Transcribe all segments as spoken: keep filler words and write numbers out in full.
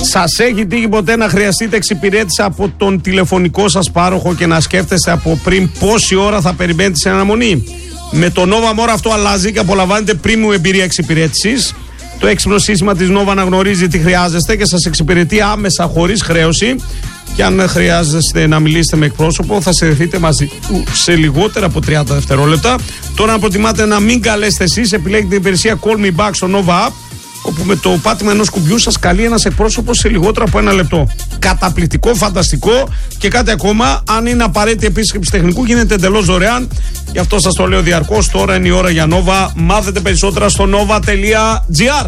Σας έχει τύχει ποτέ να χρειαστείτε εξυπηρέτηση από τον τηλεφωνικό σας πάροχο και να σκέφτεστε από πριν πόση ώρα θα περιμένετε σε αναμονή? Με το Nova More αυτό αλλάζει και απολαμβάνετε premium εμπειρία εξυπηρέτησης. Το έξυπνο σύστημα της Nova αναγνωρίζει τι χρειάζεστε και σας εξυπηρετεί άμεσα χωρίς χρέωση. Και αν χρειάζεστε να μιλήσετε με εκπρόσωπο, θα συνδεθείτε μαζί του σε λιγότερα από τριάντα δευτερόλεπτα. Τώρα, αν προτιμάτε να μην καλέσετε εσείς, επιλέγετε την υπηρεσία Call Me Back στο Nova App, όπου με το πάτημα ενός κουμπιού σας καλεί ένας εκπρόσωπος σε λιγότερο από ένα λεπτό. Καταπληκτικό, φανταστικό. Και κάτι ακόμα, αν είναι απαραίτητη επίσκεψη τεχνικού, γίνεται εντελώς δωρεάν. Γι' αυτό σας το λέω διαρκώς. Τώρα είναι η ώρα για Nova. Μάθετε περισσότερα στο nova τελεία gr.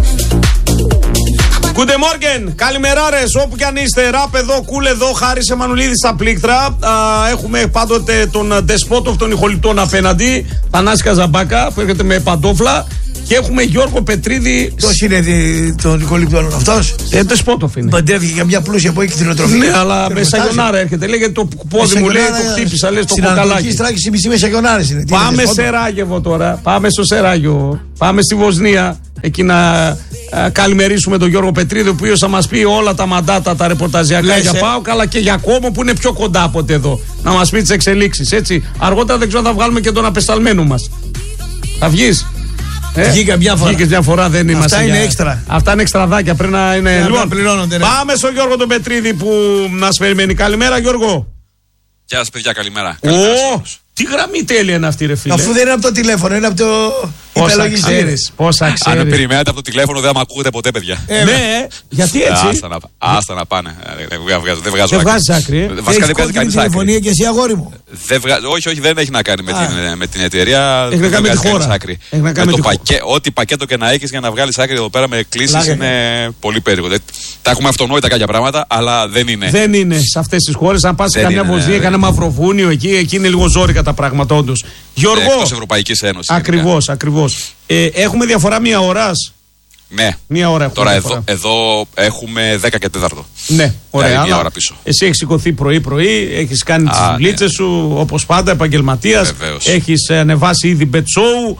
Good morning, καλημεράρες, όπου κι αν είστε. Ραπ εδώ, κουλ εδώ, Χάρης Εμμανουλίδης στα πλήκτρα. Α, έχουμε πάντοτε τον Ντεσπότοφ των ηχοληπτών απέναντι, Θανάση Καζαμπάκα, που έρχεται με παντόφλα. Και έχουμε Γιώργο Πετρίδη. Ποιος είναι των ηχοληπτών αυτός? Ε, Ντεσπότοφ είναι. Παντεύει για μια πλούσια από εκεί κτηνοτροφία. Ναι, αλλά με σαγιονάρα έρχεται. Λέγεται το πόδι μου, λέει, το χτύπησα, λέει, στο κοκαλάκι. Στην Ανατολική μισή με σαγιονάρες είναι. Πάμε σε Ράγεβο τώρα. Πάμε στο Σεράγιο. Πάμε στη Βοσνία. Εκεί να α, καλημερίσουμε τον Γιώργο Πετρίδη, ο οποίος θα μας πει όλα τα μαντάτα, τα ρεπορταζιακά Λες, για ΠΑΟΚ, αλλά και για Κόμο που είναι πιο κοντά από εδώ. Να μας πει τις εξελίξεις. Έτσι. Αργότερα δεν ξέρω αν θα βγάλουμε και τον απεσταλμένο μας. Θα βγεις? Ε, Βγήκα μια φορά. Βγήκες μια φορά, δεν είμαστε. Αυτά είναι για... έξτρα. Αυτά είναι εξτραδάκια. Πρέπει να είναι. Λοιπόν, πληρώνονται, ναι. Πάμε στον Γιώργο τον Πετρίδη που μας περιμένει. Καλημέρα, Γιώργο. Γεια σας, παιδιά, καλημέρα. Ω, τι γραμμή τέλεια είναι αυτή, ρε φίλε. Αφού δεν είναι από το τηλέφωνο, είναι από το υπελογιστή. Πόσα ξέρεις. Αν περιμένετε από το τηλέφωνο, δεν με ακούτε ποτέ, παιδιά. Ε, ναι, γιατί έτσι? Άστα να, άστα να πάνε. Δεν βγάζω, δεν βγάζω δεν βγάζεις άκρη. Ε. Βασικά δεν βγάζει κανείς άκρη. Τηλεφωνία και εσύ, αγόρι μου. Δεν βγα... Όχι, όχι, δεν έχει να κάνει με την, με την εταιρεία. Έχει να κάνει με τη χώρα. Άκρη. Με το πακέ... Ό,τι πακέτο και να έχεις για να βγάλεις άκρη εδώ πέρα με κλήσεις είναι πολύ περίεργο. Τα έχουμε αυτονόητα κάποια πράγματα, αλλά δεν είναι. Δεν είναι σε αυτές τις χώρες. Αν πας σε καμιά Βοσνία, κανένα Μαυροβούνιο, εκεί είναι λίγο ζόρικα τα πράγματα όντως. Γιώργο. Εκτός Ευρωπαϊκής Ένωσης. Ακριβώς, ακριβώς. Ε, έχουμε διαφορά μία ώρας. Ναι. Μία ώρα Τώρα εδώ, εδώ έχουμε δέκα και τέταρτο. Ναι, ωραία. Δηλαδή μία ώρα πίσω. Εσύ έχεις σηκωθεί πρωί-πρωί, έχεις κάνει τις δουλίτσες ναι. σου όπως πάντα, επαγγελματίας. Έχεις ανεβάσει ήδη bet show.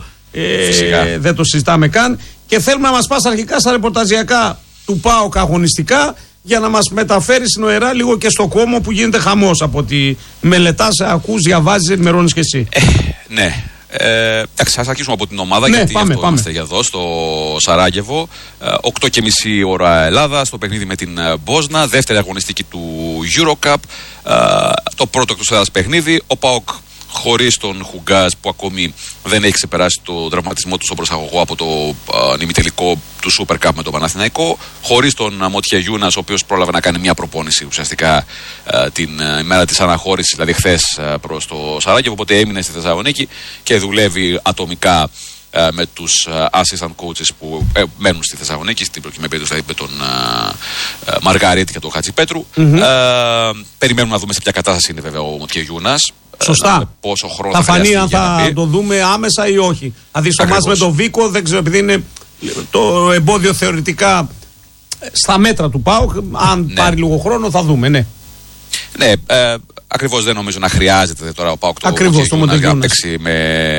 Ε, δεν το συζητάμε καν. Και θέλουμε να μας πας αρχικά στα ρεπορταζιακά του ΠΑΟΚ αγωνιστικά, για να μας μεταφέρεις νοερά λίγο και στο Κόμο που γίνεται χαμός από ότι μελετάς, ακούς, διαβάζεις, ενημερώνεις και εσύ. Ε, ναι. Ε, εντάξει, ας αρχίσουμε από την ομάδα, ναι, γιατί πάμε, αυτό πάμε. είμαστε για εδώ στο Σαράγεβο. οκτώ και μισή ώρα Ελλάδα, στο παιχνίδι με την Μπόσνα, δεύτερη αγωνιστική του Eurocup. Ε, το πρώτο εκτός έδρας παιχνίδι. Ο ΠΑΟΚ χωρίς τον Χουγκάζ που ακόμη δεν έχει ξεπεράσει το τραυματισμό του στον προσαγωγό από το uh, ημιτελικό του Super Cup με τον Παναθηναϊκό, χωρίς τον Μότια Γιούνας, ο οποίος πρόλαβε να κάνει μια προπόνηση ουσιαστικά uh, την uh, ημέρα της αναχώρησης, δηλαδή χθες uh, προς το Σαράγεβο, οπότε έμεινε στη Θεσσαλονίκη και δουλεύει ατομικά uh, με τους uh, assistant coaches που uh, μένουν στη Θεσσαλονίκη, στην προκειμένη περίπτωση δηλαδή με τον uh, uh, Μαργαρίτη και τον Χατζηπέτρου. Mm-hmm. Uh, περιμένουμε να δούμε σε ποια κατάσταση είναι βέβαια ο Μότια Γιούνας. Σωστά. Πόσο χρόνο θα θα φανεί αν θα να το δούμε άμεσα ή όχι. Δηλαδή στο μάτς με τον Βίκο, δεν ξέρω, επειδή είναι το εμπόδιο θεωρητικά στα μέτρα του ΠΑΟΚ, αν ναι. πάρει λίγο χρόνο θα δούμε, ναι. Ναι, ε, ακριβώς δεν νομίζω να χρειάζεται τώρα ο ΠΑΟΚ το Μοντεγιούνας για να παίξει με,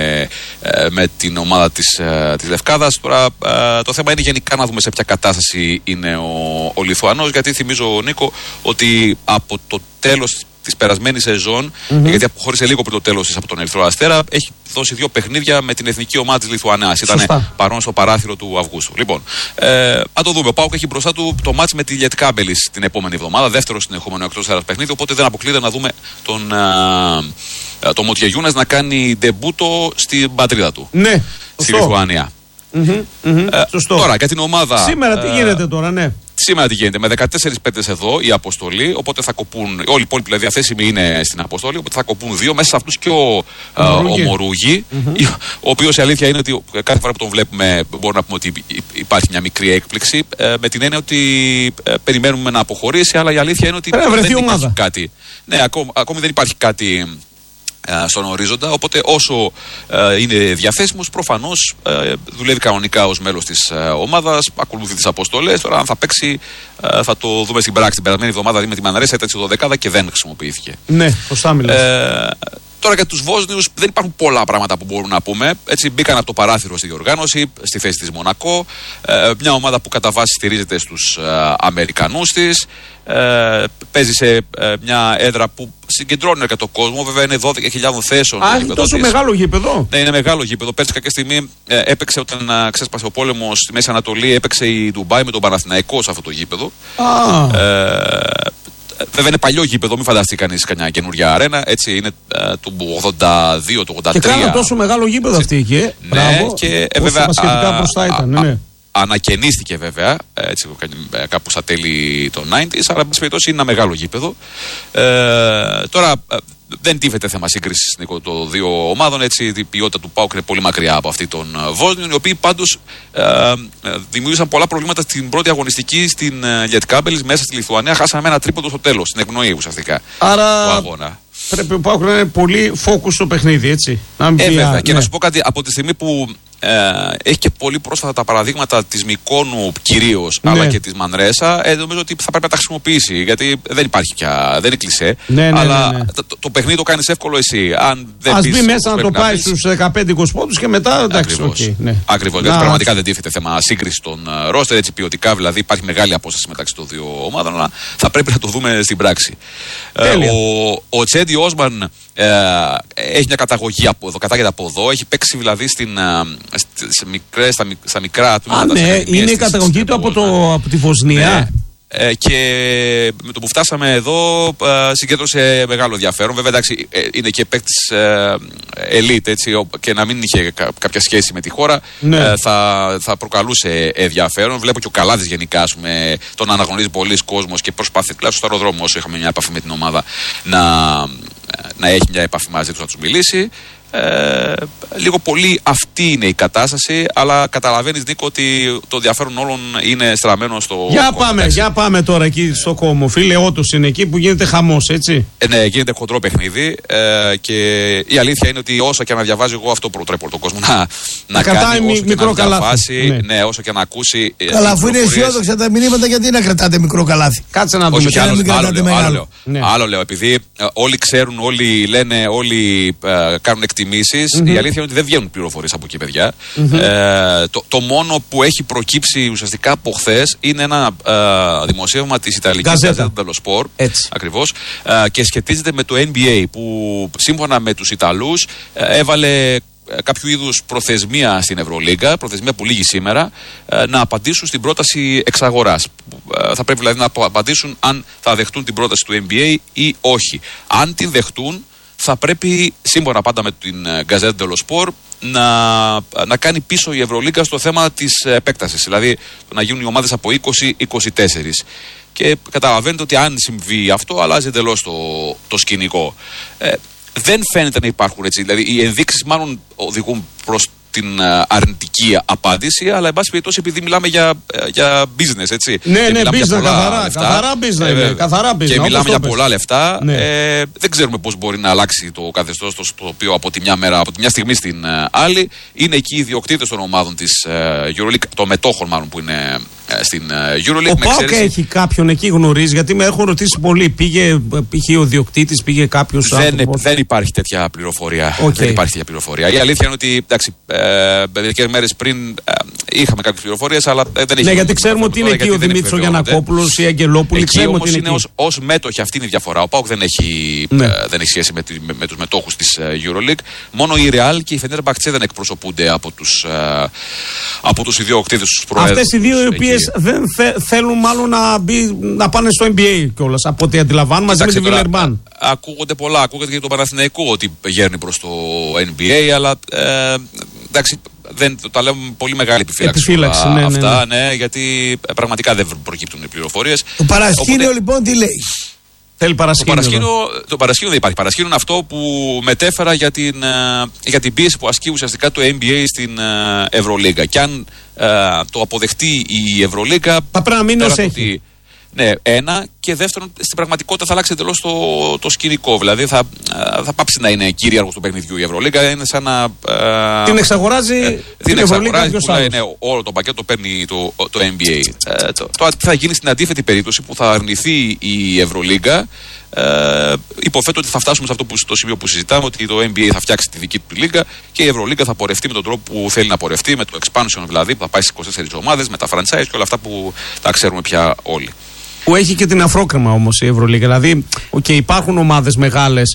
ε, με την ομάδα της, ε, της Λευκάδας. Τώρα ε, το θέμα είναι γενικά να δούμε σε ποια κατάσταση είναι ο, ο Λιθουανός, γιατί θυμίζω, Νίκο, ότι από το τέλος της περασμένης σεζόν, mm-hmm. γιατί αποχώρησε λίγο πριν το τέλος της από τον Ερυθρό Αστέρα, έχει δώσει δύο παιχνίδια με την εθνική ομάδα της Λιθουανίας. Ήταν παρόν στο παράθυρο του Αυγούστου. Λοιπόν, ε, αν το δούμε, ο ΠΑΟΚ έχει μπροστά του το μάτς με τη Λιετκάμπελης την επόμενη εβδομάδα, δεύτερο συνεχόμενο εκτός έδρας παιχνίδι, οπότε δεν αποκλείεται να δούμε τον, α, τον Μότια Γιούνας να κάνει ντεμπούτο στην πατρίδα του. Ναι, στη Λιθουανία. Mm-hmm, mm-hmm, ε, τώρα για την ομάδα. Σήμερα τι γίνεται τώρα, ναι. Σήμερα τι γίνεται, με δεκατέσσερις παίκτες εδώ η αποστολή, οπότε θα κοπούν, όλοι οι υπόλοιποι δηλαδή διαθέσιμοι είναι στην αποστολή, οπότε θα κοπούν δύο, μέσα σε αυτούς και ο, ο, ο Μορούγη, mm-hmm. ο οποίος η αλήθεια είναι ότι κάθε φορά που τον βλέπουμε μπορούμε να πούμε ότι υπάρχει μια μικρή έκπληξη, ε, με την έννοια ότι ε, περιμένουμε να αποχωρήσει, αλλά η αλήθεια είναι ότι δεν υπάρχει ομάδα. κάτι. Ναι, ακόμη, ακόμη δεν υπάρχει κάτι στον ορίζοντα, οπότε όσο ε, είναι διαθέσιμος προφανώς ε, δουλεύει κανονικά ως μέλος της ε, ομάδας, ακολουθεί τις αποστολές. Τώρα αν θα παίξει ε, θα το δούμε στην πράξη. Την περασμένη εβδομάδα με τη Μαναρέσα ήταν στη δωδεκάδα και δεν χρησιμοποιήθηκε. Ναι, σωστά μιλάς. Ε, Τώρα για τους Βόσνιους δεν υπάρχουν πολλά πράγματα που μπορούμε να πούμε. Έτσι, μπήκαν από το παράθυρο στη διοργάνωση, στη θέση της Μονακό. Ε, μια ομάδα που κατά βάση στηρίζεται στους ε, Αμερικανούς της. Ε, παίζει σε ε, μια έδρα που συγκεντρώνει αρκετό κόσμο. Βέβαια είναι δώδεκα χιλιάδες θέσεων. Α, είναι τόσο της. Μεγάλο γήπεδο. Ναι, είναι μεγάλο γήπεδο. Πέρσι κάποια στιγμή ε, έπαιξε όταν ε, ξέσπασε ο πόλεμος στη Μέση Ανατολή. Έπαιξε η Ντουμπάι με τον Παναθηναϊκό σε αυτό το γήπεδο. Α. Ε, Βέβαια είναι παλιό γήπεδο, μην φανταστεί κανείς κανένα καινούρια αρένα. Έτσι είναι ε, του ογδόντα δύο, του ογδόντα τρία. Και κάνα τόσο μεγάλο γήπεδο αυτή εκεί. Ε. Ναι, Μπράβο. και ε, βέβαια. Α, μπροστά ήταν, α, ναι. α, ανακαινίστηκε βέβαια έτσι, κάπου στα τέλη των ενενήντα, αλλά εν πάση περιπτώσει είναι ένα μεγάλο γήπεδο. Ε, τώρα δεν τίθεται θέμα σύγκριση των δύο ομάδων. Έτσι, η ποιότητα του ΠΑΟΚ είναι πολύ μακριά από αυτή των Βόσνιων, οι οποίοι πάντως ε, δημιούργησαν πολλά προβλήματα στην πρώτη αγωνιστική στην Lietkabelis μέσα στη Λιθουανία. Χάσαμε ένα τρίποντο στο τέλος, στην εκπνοή ουσιαστικά Άρα... του αγώνα. Πρέπει ο ΠΑΟΚ να είναι πολύ focus στο παιχνίδι, έτσι. Να ε, βέβαια. Ναι. Και να σου πω κάτι, από τη στιγμή που ε, έχει και πολύ πρόσφατα τα παραδείγματα της Μικόνου κυρίως, ναι, αλλά και της Μανρέσα, ε, νομίζω ότι θα πρέπει να τα χρησιμοποιήσει. Γιατί δεν υπάρχει πια, δεν είναι κλισέ. Ναι, ναι, αλλά ναι, ναι. Το, το παιχνίδι το κάνεις εύκολο εσύ. Αν δεν Ας πεις, μπει μέσα να το πάει πεις, στους δεκαπέντε είκοσι πόντους και μετά εντάξει. Ακριβώς. Okay, ναι. Ακριβώς. Γιατί πραγματικά δεν τίθεται θέμα σύγκριση των uh, ρόστερ, έτσι ποιοτικά δηλαδή υπάρχει μεγάλη απόσταση μεταξύ των δύο ομάδων, αλλά θα πρέπει να το δούμε στην πράξη. Ε, ο, ο Τσέντι Όσμαν ε, έχει μια καταγωγή από εδώ, κατάγεται από εδώ, έχει παίξει δηλαδή στην, uh, σε μικρές, στα, στα μικρά του. Α, ναι, είναι η καταγωγή του από, το, από τη Βοσνία. Ναι. Ε, και με το που φτάσαμε εδώ ε, συγκέντρωσε μεγάλο ενδιαφέρον. Βέβαια εντάξει ε, είναι και παίκτης ε, elite, έτσι, και να μην είχε κα, κάποια σχέση με τη χώρα, ναι, ε, θα, θα προκαλούσε ενδιαφέρον. Βλέπω και ο Καλάδης γενικά πούμε, τον αναγνωρίζει πολλοί κόσμος και προσπαθεί τουλάχιστον στο αεροδρόμιο όσο είχαμε μια επαφή με την ομάδα να, να έχει μια επαφή μαζί τους, να τους μιλήσει. Ε, λίγο πολύ αυτή είναι η κατάσταση, αλλά καταλαβαίνεις Νίκο ότι το ενδιαφέρον όλων είναι στραμμένο στο για κόμμα, πάμε, εντάξει. για πάμε τώρα εκεί στο κόμμα. Φίλε, όντως είναι εκεί που γίνεται χαμός, έτσι. Ε, ναι, γίνεται χοντρό παιχνίδι ε, και η αλήθεια είναι ότι όσο και να διαβάζει, εγώ αυτό προτρέπω τον κόσμο να, να κάνει, όσο και μικρό να διαβάσει, ναι. ναι, όσο και να ακούσει. Καλά, αφού είναι αισιόδοξα τα μηνύματα, γιατί να κρατάτε μικρό καλάθι. Κάτσε να δούμε. Όχι, άλλο, μην άλλο, κρατάτε λέω, άλλο, μεγάλο. λέω, ναι. άλλο λέω, επειδή ε, όλοι ξέρουν, όλοι λένε, όλοι ε, κάνουν εκτιμήσεις. Mm-hmm. Η αλήθεια είναι ότι δεν βγαίνουν πληροφορίες από εκεί, παιδιά. Mm-hmm. Ε, το, το μόνο που έχει προκύψει ουσιαστικά από χθες είναι ένα ε, δημοσίευμα της Ιταλικής Γκαζέτα dello Sport. Ακριβώς. Ε, και σχετίζεται με το N B A, που σύμφωνα με τους Ιταλούς ε, έβαλε κάποιο είδους προθεσμία στην Ευρωλίγκα, προθεσμία που λήγει σήμερα, να απαντήσουν στην πρόταση εξαγοράς. Θα πρέπει δηλαδή να απαντήσουν αν θα δεχτούν την πρόταση του N B A ή όχι. Αν την δεχτούν, θα πρέπει, σύμφωνα πάντα με την Γκαζέτα dello Sport, να, να κάνει πίσω η Ευρωλίγκα στο θέμα της επέκτασης. Δηλαδή να γίνουν οι ομάδες από είκοσι είκοσι τέσσερα. Και καταλαβαίνετε ότι αν συμβεί αυτό, αλλάζει εντελώς το, το σκηνικό. Ε, δεν φαίνεται να υπάρχουν έτσι. Δηλαδή οι ενδείξεις μάλλον οδηγούν προς την αρνητική απάντηση, αλλά εν πάση περιπτώσει επειδή μιλάμε για, για business, έτσι. Ναι, και ναι, business, καθαρά, λεφτά, καθαρά business, ε, ναι, καθαρά business. Και μιλάμε για πολλά λεφτά. Ναι. Ε, δεν ξέρουμε πώς μπορεί να αλλάξει το καθεστώς το, το οποίο από τη μια μέρα, από τη μια στιγμή στην uh, άλλη. Είναι εκεί οι ιδιοκτήτες των ομάδων της uh, EuroLeague, των μετόχων μάλλον που είναι uh, στην uh, EuroLeague. Ο ΠΑΟΚ έχει κάποιον εκεί, γνωρίζει, γιατί με έχουν ρωτήσει πολύ. Πήγε, πήγε ο ιδιοκτήτης, πήγε κάποιος δεν, δεν υπάρχει τέτοια πληροφορία. Okay. Δεν υπάρχει τέτοια πληροφορία. Η αλήθεια είναι ότι εντάξει, ε, μερικές μέρες πριν ε, είχαμε κάποιες πληροφορίες, αλλά δεν έχει. Ναι, γιατί ξέρουμε ότι είναι εκεί ο Δημήτρης ο Γιαννακόπουλος, η Αγγελόπουλη. Εκεί όμως είναι ως, ως μέτοχοι, αυτή είναι η διαφορά. Ο ΠΑΟΚ δεν έχει, ναι. ε, δεν έχει σχέση με, με, με τους μετόχους της ε, EuroLeague. Μόνο η Real και η Fenerbahçe δεν εκπροσωπούνται από τους, ε, από τους ιδιοκτήτες, τους προέδρους. Αυτές οι δύο οι οποίες δεν θε, θέλουν μάλλον να, μπει, να πάνε στο N B A κιόλας, από ό,τι αντιλαμβάνουν, μαζί με τη Βιλερμπάν. Ακούγονται πολλά, ακούγεται και το Παναθηναϊκό ότι γέρνει προς το N B A, αλλά ε, εντάξει, δεν, το τα λέμε με πολύ μεγάλη επιφύλαξη, επιφύλαξη α, ναι, αυτά, ναι, ναι. ναι, γιατί πραγματικά δεν προκύπτουν οι πληροφορίες. Το παρασκήνιο οπότε, λοιπόν τι λέει? Θέλει παρασκήνιο. Το παρασκήνιο, το παρασκήνιο δεν υπάρχει. Παρασκήνιο είναι αυτό που μετέφερα για την, για την πίεση που ασκεί ουσιαστικά το N B A στην Ευρωλίγκα. Και αν uh, το αποδεχτεί η Ευρωλίγκα, θα πρέπει να μείνει ως έχει. Ναι, ένα, και και δεύτερον, στην πραγματικότητα θα αλλάξει εντελώς το, το σκηνικό. Δηλαδή θα, θα πάψει να είναι κυρίαρχος του παιχνιδιού η Ευρωλίγκα. Είναι σαν να. Ε, την εξαγοράζει. Ε, την την εξαγοράζει. Που είναι όλο το πακέτο, παίρνει το, το N B A. Ε, το, το, τι θα γίνει στην αντίθετη περίπτωση που θα αρνηθεί η Ευρωλίγκα. Ε, υποθέτω ότι θα φτάσουμε σε αυτό που, στο σημείο που συζητάμε, ότι το N B A θα φτιάξει τη δική του λίγκα και η Ευρωλίγκα θα πορευτεί με τον τρόπο που θέλει να πορευτεί, με το expansion δηλαδή, που θα πάει στις είκοσι τέσσερις ομάδες, με τα franchise και όλα αυτά που τα ξέρουμε πια όλοι. Που έχει και την αφρόκρεμα όμως η Ευρωλίγκα. Δηλαδή, okay, υπάρχουν ομάδες μεγάλες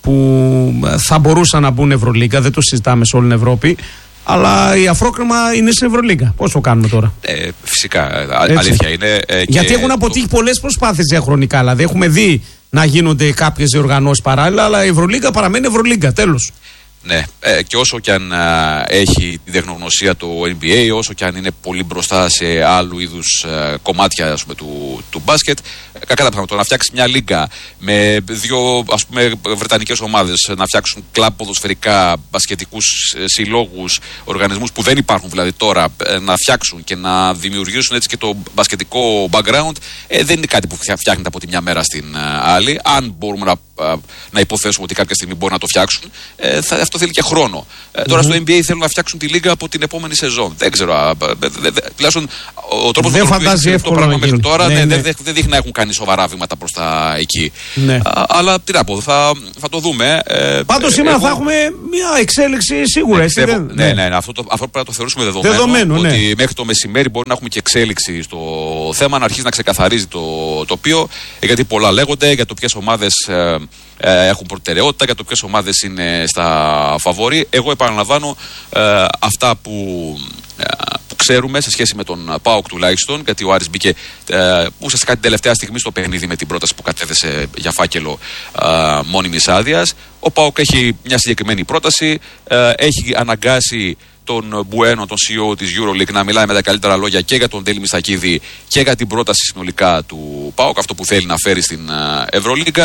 που θα μπορούσαν να μπουν Ευρωλίγκα, δεν το συζητάμε σε όλη την Ευρώπη. Αλλά η αφρόκρεμα είναι στην Ευρωλίγκα. Πώς το κάνουμε τώρα? Ε, φυσικά, α, αλήθεια είναι. Ε, Γιατί έχουν αποτύχει το... πολλές προσπάθειες διαχρονικά. Δηλαδή, έχουμε δει να γίνονται κάποιες διοργανώσεις παράλληλα, αλλά η Ευρωλίγκα παραμένει Ευρωλίγκα. Τέλος. Ναι, ε, και όσο και αν α, έχει τη τεχνογνωσία το N B A, όσο και αν είναι πολύ μπροστά σε άλλου είδους α, κομμάτια, ας πούμε, του, του μπάσκετ, κακά τα πράγματα. Να φτιάξει μια λίγκα με δύο, ας πούμε, βρετανικές ομάδες, να φτιάξουν κλαμπ ποδοσφαιρικά, μπασκετικούς ε, συλλόγους, οργανισμούς που δεν υπάρχουν δηλαδή τώρα, ε, να φτιάξουν και να δημιουργήσουν έτσι και το μπασκετικό background, ε, δεν είναι κάτι που φτιάχνεται από τη μια μέρα στην α, άλλη. Αν μπορούμε να, α, να υποθέσουμε ότι κάποια στιγμή μπορούν να το φτιάξουν, ε, θα, αυτό θέλει και χρόνο. Ε, τώρα mm-hmm. στο N B A θέλουν να φτιάξουν τη λίγα από την επόμενη σεζόν. Δεν ξέρω. Τουλάχιστον ο τρόπος που φαντάζει το πράγμα μέχρι τώρα ναι, ναι, ναι. δεν δε δείχνει να έχουν κάνει σοβαρά βήματα προς τα εκεί. Ναι. Α, αλλά τι να πω, θα, θα το δούμε. Ε, Πάντως σήμερα εγώ... θα έχουμε μια εξέλιξη σίγουρα. Ναι, έτσι, δεν... ναι, ναι, ναι, αυτό, το, αυτό πρέπει να το θεωρήσουμε δεδομένο. Δεδομένο ότι ναι. μέχρι το μεσημέρι μπορεί να έχουμε και εξέλιξη στο θέμα, να αρχίσει να ξεκαθαρίζει το τοπίο. Γιατί πολλά λέγονται για το ποιες ομάδες ε, ε, έχουν προτεραιότητα, για το ποιες ομάδες είναι στα φαβόρι. Εγώ επαναλαμβάνω ε, αυτά που, ε, που ξέρουμε σε σχέση με τον ΠΑΟΚ τουλάχιστον, γιατί ο Άρης μπήκε ε, ουσιαστικά την τελευταία στιγμή στο παιχνίδι με την πρόταση που κατέθεσε για φάκελο ε, μόνιμης άδειας. Ο ΠΑΟΚ έχει μια συγκεκριμένη πρόταση, ε, έχει αναγκάσει τον Μπουένο, τον σι ι ο της EuroLeague, να μιλάει με τα καλύτερα λόγια και για τον Τέλη Μιστακίδη και για την πρόταση συνολικά του ΠΑΟΚ, αυτό που θέλει να φέρει στην Ευρωλίγκα.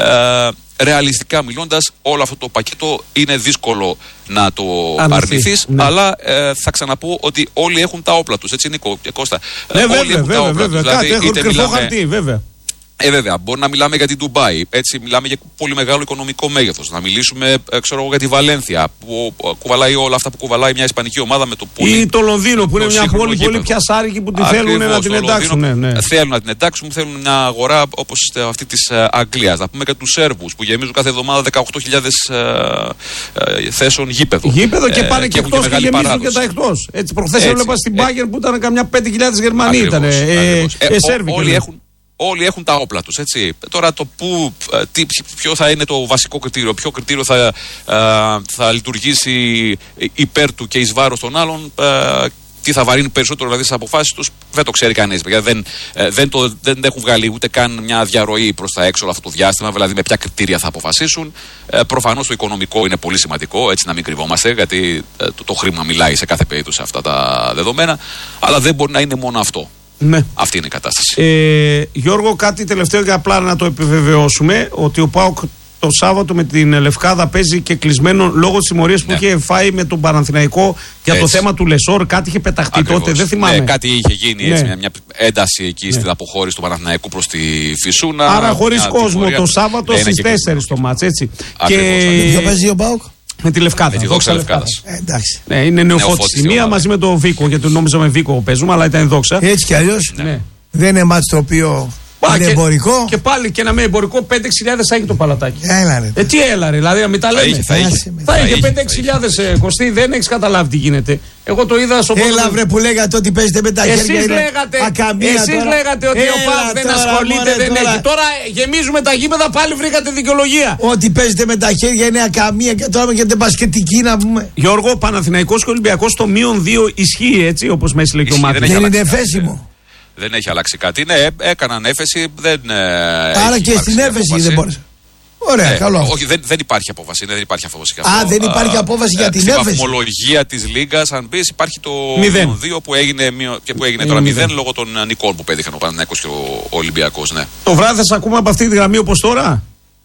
Ε, ρεαλιστικά μιλώντας, όλο αυτό το πακέτο είναι δύσκολο να το αρνηθείς, ναι. αλλά ε, θα ξαναπώ ότι όλοι έχουν τα όπλα τους, έτσι Νίκο και Κώστα. Ναι, ε, βέβαια, όλοι έχουν βέβαια, τα όπλα βέβαια, τους. κάτι Δηλαδή, έχουν κρυφό μιλάμε... χαρτί, βέβαια. Ε, βέβαια, μπορεί να μιλάμε για την Ντουμπάι. Έτσι, μιλάμε για πολύ μεγάλο οικονομικό μέγεθος. Να μιλήσουμε, ξέρω, για τη Βαλένθια, που κουβαλάει όλα αυτά που κουβαλάει μια ισπανική ομάδα με το πολύ. Ή το Λονδίνο, που είναι μια πόλη πολύ πιασάρικη που τη θέλουν να την εντάξουν. Ναι, ναι. Θέλουν να την εντάξουν, θέλουν μια αγορά όπως αυτή της Αγγλίας. Να πούμε για τους Σέρβους που γεμίζουν κάθε εβδομάδα δεκαοκτώ χιλιάδες ε, θέσεων γήπεδο. Γήπεδο και πάνε και εκτός και γεμίζουν και τα εκτός. Έτσι, προχθές έβλεπα στην Bayern που ήταν καμιά πέντε χιλιάδες Γερμανοί. Ήταν Σέρβοι. Όλοι έχουν. Όλοι έχουν τα όπλα τους, έτσι. Τώρα το που, τι, ποιο θα είναι το βασικό κριτήριο, ποιο κριτήριο θα, θα λειτουργήσει υπέρ του και εις βάρος των άλλων, τι θα βαρύνει περισσότερο δηλαδή στις αποφάσεις τους, δεν το ξέρει κανείς. Δεν, δεν, το, δεν έχουν βγάλει ούτε καν μια διαρροή προς τα έξω όλο αυτό το διάστημα, δηλαδή με ποια κριτήρια θα αποφασίσουν. Προφανώς το οικονομικό είναι πολύ σημαντικό, έτσι να μην κρυβόμαστε, γιατί το, το χρήμα μιλάει σε κάθε περίπτωση σε αυτά τα δεδομένα, αλλά δεν μπορεί να είναι μόνο αυτό. Ναι. Αυτή είναι η κατάσταση. Ε, Γιώργο, κάτι τελευταίο για απλά να το επιβεβαιώσουμε, ότι ο ΠΑΟΚ το Σάββατο με την Λευκάδα παίζει και κλεισμένο λόγω της συμμορίας που ναι. είχε φάει με τον Παναθηναϊκό για έτσι. Το θέμα του Λεσόρ. Κάτι είχε πεταχτεί Ακριβώς. τότε, δεν θυμάμαι. Ναι, κάτι είχε γίνει ναι. έτσι, μια, μια ένταση εκεί ναι. στην αποχώρηση του Παναθηναϊκού προς τη Φυσούνα. Άρα χωρίς κόσμο τιμωρία. Το Σάββατο ναι, στις τέσσερις το μάτς, έτσι. Ακριβώς, και ποιο παίζει ο ΠΑΟΚ? Με τη Λευκάδα. Με τη Δόξα Λευκάδας. Ε, εντάξει. Ναι, είναι νεοφώτιστη μία μαζί με τον Βίκο, γιατί νόμιζα με Βίκο παίζουμε, αλλά ήταν η Δόξα. Έτσι κι αλλιώς ναι. δεν είναι μάτς το οποίο Πα, είναι και, εμπορικό. Και πάλι και να με εμπορικό πέντε έξι χιλιάδες θα έχει το παλατάκι. Έλα ρε. Ε, τι έλα ρε, δηλαδή να μην τα λέμε. Θα είχε, θα είχε πέντε έξι χιλιάδες Κωστή, δεν έχεις καταλάβει τι γίνεται. Εγώ το είδα στο Έλα πρώτο... βρε που λέγατε ότι παίζετε με τα εσείς χέρια. Λέγατε, ακαμία εσείς τώρα. λέγατε ότι Έλα, ο ΠΑΟΚ δεν τώρα, ασχολείται, μωρέ, δεν τώρα. έχει. Τώρα γεμίζουμε τα γήπεδα, πάλι βρήκατε δικαιολογία. Ότι παίζετε με τα χέρια είναι ακαμία και τώρα και την μπασκετική να πούμε. Γιώργο, Παναθηναϊκός και Ολυμπιακός το μείον δύο ισχύει έτσι όπως με έστειλε και ο Μάτης. Δεν είναι εφέσιμο. Δεν έχει αλλάξει κάτι. Ναι, έκαναν έφεση. Δεν, Άρα και στην έφεση δεν μπόρεσε. Ωραία, ε, καλό. Όχι, δεν, δεν υπάρχει απόφαση. Δεν υπάρχει απόφαση. Α, δεν υπάρχει απόφαση για την έφεση. Στην βαθμολογία της Λίγκας, αν πεις, υπάρχει το μηδέν δύο που έγινε, και που έγινε τώρα μηδέν λόγω των νικών που πέτυχαν ο Παναθηναϊκός και ο Ολυμπιακός. Ναι. Το βράδυ θα σας ακούμε από αυτή τη γραμμή όπως τώρα.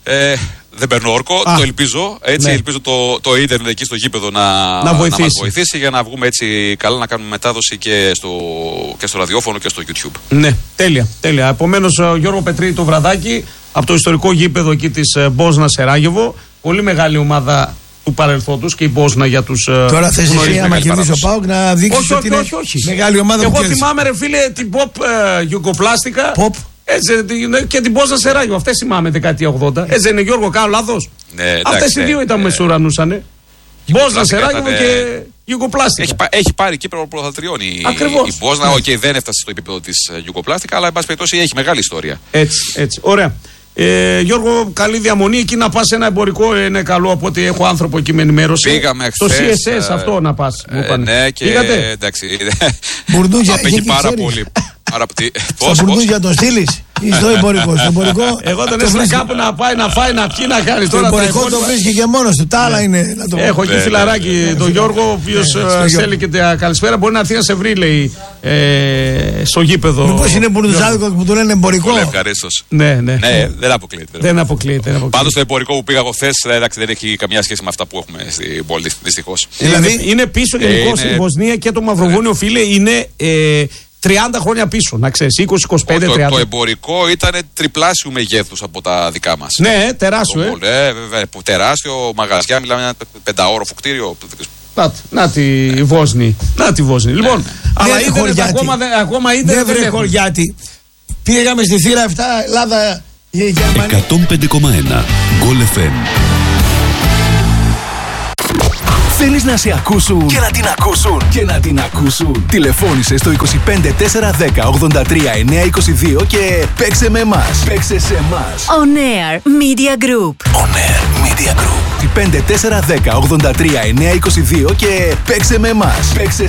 Ε, δεν παίρνω όρκο, Α, το ελπίζω. Έτσι, ναι. ελπίζω το, το ίντερνετ εκεί στο γήπεδο να, να, βοηθήσει. να μας βοηθήσει για να βγούμε έτσι καλά, να κάνουμε μετάδοση και στο, και στο ραδιόφωνο και στο YouTube. Ναι, τέλεια. τέλεια. Επομένως, Γιώργο Πετρή το βραδάκι από το ιστορικό γήπεδο εκεί της Μπόσνα Σεράγεβο. Πολύ μεγάλη ομάδα του παρελθόντος και η Μπόσνα για τους. Τώρα θες εσύ, άμα κερδίσει ο ΠΑΟΚ, να δείξεις όχι, ότι είναι όχι, όχι. μεγάλη ομάδα. Εγώ που θυμάμαι, ρε φίλε, την Pop Γιουγκοπλάστικα. Pop. Έτσι, και την Μπόσνα Σεράγεβο. Αυτές θυμάμαι δεκαετία ογδόντα. Έτσι είναι, Γιώργο, κάνω λάθος. Ναι, αυτές οι δύο ναι, ήταν ναι. μεσουρανούσανε. Μπόσνα Σεράγεβο ήταν, και Γιουγκοπλάστικα. Έχει, έχει πάρει κύπελο πρωταθλητριών η, η Μπόσνα. Οκ, okay, δεν έφτασε στο επίπεδο της Γιουγκοπλάστικα, αλλά εν πάση περιπτώσει έχει μεγάλη ιστορία. Έτσι, έτσι. Ωραία. Ε, Γιώργο, καλή διαμονή. Εκεί να πας σε ένα εμπορικό είναι καλό, από ότι έχω άνθρωπο εκεί με ενημέρωση. Πήγαμε στο χθες, σι ες ες ε, αυτό να πας. Ε, ναι, και πήγατε? Εντάξει. Μπουρντούζια, απέχει πάρα πολύ. Στα μπουρντούζια τον στείλεις ή στο εμπορικό? Στο εμπορικό. Εγώ τον έστειλα κάπου να πάει να φάει, να πιει, να κάνει. Το εμπορικό το βρίσκει και μόνος του. Τα άλλα είναι. Έχω εκεί φιλαράκι τον Γιώργο, ο οποίος στέλνει και τα καλησπέρα. Μπορεί να έρθει να σε βρει, λέει, στο γήπεδο. Μήπως είναι μπουρντουζάδικο που του λένε εμπορικό? Πολύ ευχαρίστως. Ναι, ναι. Ναι, δεν αποκλείεται. Δεν αποκλείεται. Πάντως το εμπορικό που πήγα εγώ χθες, εντάξει, δεν έχει καμιά σχέση με αυτά που έχουμε στην πόλη, δυστυχώς. Δηλαδή είναι πίσω γενικώς η Βοσνία και το Μαυροβούνιο, φίλε, είναι τριάντα χρόνια πίσω, να ξέρεις, είκοσι, είκοσι πέντε, τριάντα. Το, το εμπορικό ήταν τριπλάσιου μεγέθους από τα δικά μας. Ναι, τεράστιο, ε. Ναι, βέβαια, τεράστιο, μαγαζιά, μιλάμε ένα πενταόροφο κτίριο. Να, να τη Βόσνη. Να τη Βόσνη. Λοιπόν, αλλά ίντερνετ ακόμα, ακόμα ίντερνετ δεν βρε χωριάτι. Πήγαμε στη θύρα επτά, Ελλάδα, Γερμανία. εκατόν πέντε κόμμα ένα Γκολ εφ εμ. Θέλεις να σε ακούσουν και να την ακούσουν και να την ακούσουν? Τηλεφώνησε στο είκοσι πέντε τέσσερα δέκα ογδόντα τρία εννιακόσια είκοσι δύο και παίξε με εμάς. Παίξε σε εμάς. On Air Media Group. On Air Media Group. είκοσι πέντε τέσσερα δέκα ογδόντα τρία εννιακόσια είκοσι δύο και παίξε με εμάς. Παίξε